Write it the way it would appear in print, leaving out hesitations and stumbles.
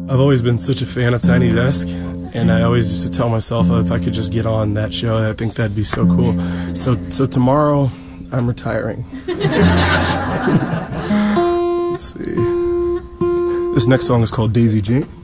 I've always been such a fan of Tiny Desk, and I always used to tell myself if I could just get on that show, I think that'd be so cool. So tomorrow, I'm retiring. Let's see. This next song is called Daisy Jane.